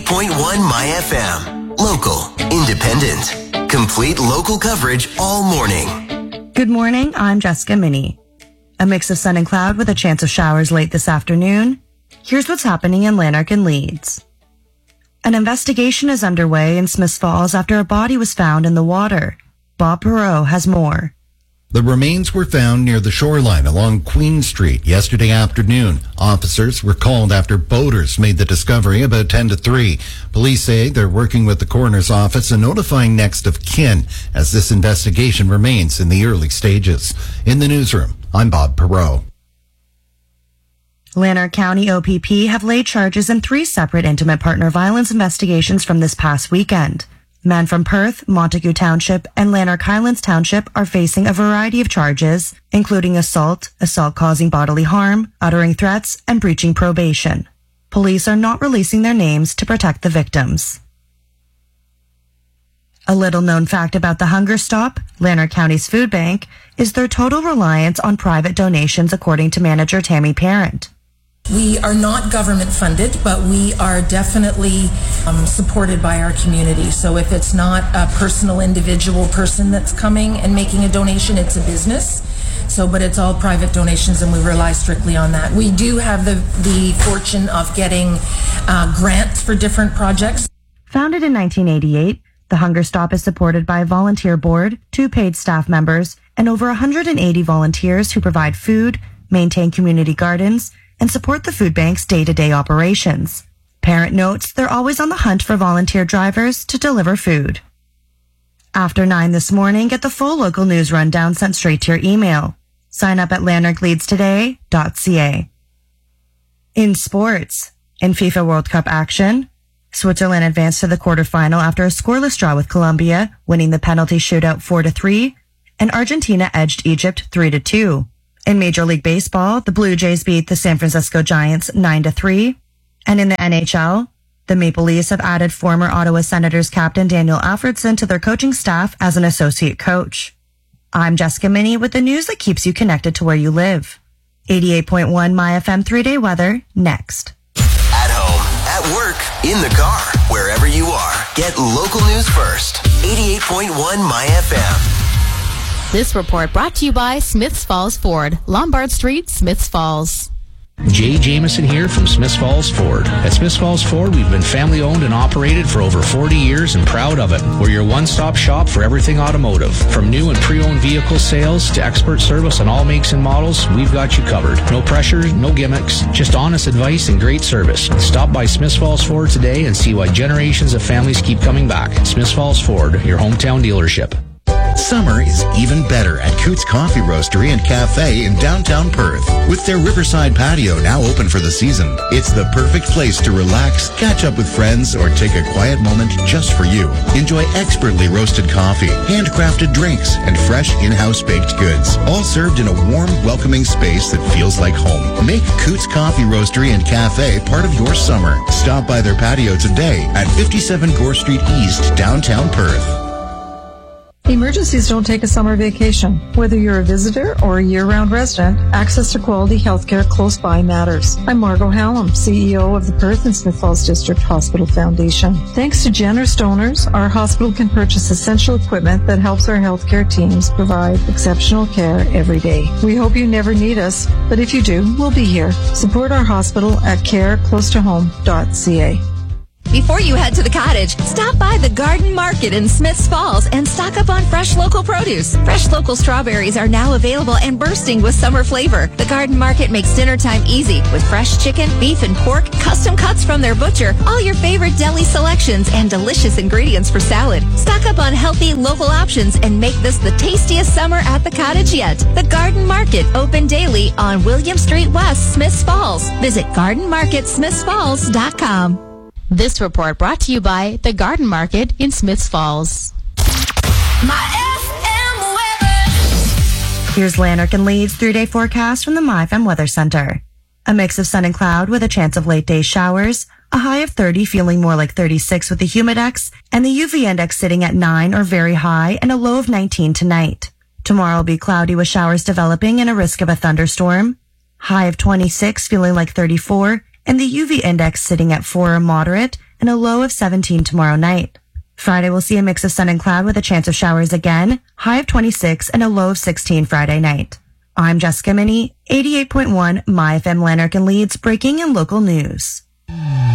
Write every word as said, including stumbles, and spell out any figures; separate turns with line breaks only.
eighty-eight point one My F M. Local, independent, complete local coverage all morning.
Good morning, I'm Jessica Minnie. A mix of sun and cloud with a chance of showers late this afternoon. Here's what's happening in Lanark and Leeds. An investigation is underway in Smiths Falls after a body was found in the water. Bob Perot has more.
The remains were found near the shoreline along Queen Street yesterday afternoon. Officers were called after boaters made the discovery about ten to three. Police say they're working with the coroner's office and notifying next of kin as this investigation remains in the early stages. In the newsroom, I'm Bob Perot.
Lanark County O P P have laid charges in three separate intimate partner violence investigations from this past weekend. Men from Perth, Montague Township, and Lanark Highlands Township are facing a variety of charges, including assault, assault causing bodily harm, uttering threats, and breaching probation. Police are not releasing their names to protect the victims. A little-known fact about the Hunger Stop, Lanark County's food bank, is their total reliance on private donations, according to manager Tammy Parent.
We are not government funded, but we are definitely um, supported by our community. So if it's not a personal individual person that's coming and making a donation, it's a business. So, but it's all private donations and we rely strictly on that. We do have the, the fortune of getting uh, grants for different projects.
Founded in nineteen eighty-eight, the Hunger Stop is supported by a volunteer board, two paid staff members, and over one hundred eighty volunteers who provide food, maintain community gardens, and support the food bank's day-to-day operations. Parent notes they're always on the hunt for volunteer drivers to deliver food. After nine this morning, get the full local news rundown sent straight to your email. Sign up at lanark leeds today dot c a. In sports, in FIFA World Cup action, Switzerland advanced to the quarterfinal after a scoreless draw with Colombia, winning the penalty shootout four to three, and Argentina edged Egypt three to two. In Major League Baseball, the Blue Jays beat the San Francisco Giants nine to three. And in the N H L, the Maple Leafs have added former Ottawa Senators captain Daniel Alfredson to their coaching staff as an associate coach. I'm Jessica Minnie with the news that keeps you connected to where you live. eighty-eight point one My F M three-day weather, next.
At home, at work, in the car, wherever you are, get local news first. eighty-eight point one My F M.
This report brought to you by Smiths Falls Ford, Lombard Street, Smiths Falls.
Jay Jameson here from Smiths Falls Ford. At Smiths Falls Ford, we've been family owned and operated for over forty years and proud of it. We're your one-stop shop for everything automotive. From new and pre-owned vehicle sales to expert service on all makes and models, we've got you covered. No pressure, no gimmicks, just honest advice and great service. Stop by Smiths Falls Ford today and see why generations of families keep coming back. Smiths Falls Ford, your hometown dealership.
Summer is even better at Coots Coffee Roastery and Cafe in downtown Perth. With their Riverside patio now open for the season, it's the perfect place to relax, catch up with friends, or take a quiet moment just for you. Enjoy expertly roasted coffee, handcrafted drinks, and fresh in-house baked goods, all served in a warm, welcoming space that feels like home. Make Coots Coffee Roastery and Cafe part of your summer. Stop by their patio today at fifty-seven Gore Street East, downtown Perth.
Emergencies don't take a summer vacation. Whether you're a visitor or a year-round resident, access to quality healthcare close by matters. I'm Margot Hallam, C E O of the Perth and Smith Falls District Hospital Foundation. Thanks to generous donors, our hospital can purchase essential equipment that helps our healthcare teams provide exceptional care every day. We hope you never need us, but if you do, we'll be here. Support our hospital at care close to home dot c a.
Before you head to the cottage, stop by the Garden Market in Smiths Falls and stock up on fresh local produce. Fresh local strawberries are now available and bursting with summer flavor. The Garden Market makes dinner time easy with fresh chicken, beef, and pork, custom cuts from their butcher, all your favorite deli selections, and delicious ingredients for salad. Stock up on healthy local options and make this the tastiest summer at the cottage yet. The Garden Market, open daily on William Street West, Smiths Falls. Visit garden market smiths falls dot com.
This report brought to you by the Garden Market in Smiths Falls.
My F M weather. Here's Lanark and Leeds three-day forecast from the My F M Weather Center. A mix of sun and cloud with a chance of late day showers, a high of thirty feeling more like thirty-six with the humidex, and the U V index sitting at nine or very high and a low of nineteen tonight. Tomorrow will be cloudy with showers developing and a risk of a thunderstorm. High of twenty-six feeling like thirty-four, and the U V index sitting at four or moderate, and and a low of seventeen tomorrow night. Friday will see a mix of sun and cloud with a chance of showers again, high of twenty-six and a low of sixteen Friday night. I'm Jessica Minnie, eighty-eight point one My F M Lanark and Leeds, breaking and local news.